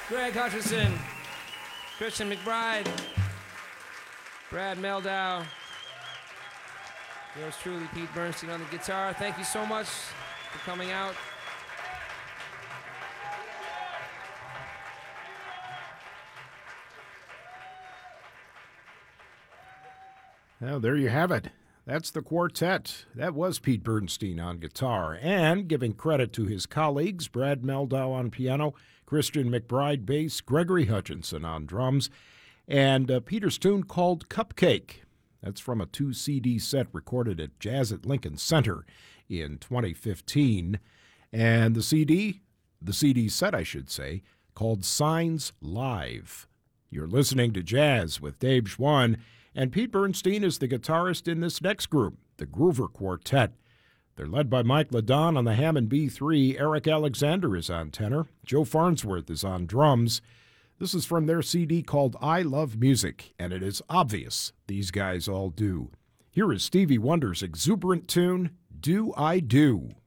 Greg Hutchison, Christian McBride, Brad Meldow, yours truly, Pete Bernstein on the guitar. Thank you so much for coming out. Well, there you have it. That's the quartet. That was Pete Bernstein on guitar. And giving credit to his colleagues, Brad Meldow on piano, Christian McBride bass, Gregory Hutchinson on drums, and Peter's tune called Cupcake. That's from a 2-CD set recorded at Jazz at Lincoln Center in 2015. And the CD set, I should say, called Signs Live. You're listening to Jazz with Dave Schwann, and Pete Bernstein is the guitarist in this next group, the Groover Quartet. They're led by Mike Ladon on the Hammond B3. Eric Alexander is on tenor. Joe Farnsworth is on drums. This is from their CD called I Love Music, and it is obvious these guys all do. Here is Stevie Wonder's exuberant tune, Do I Do?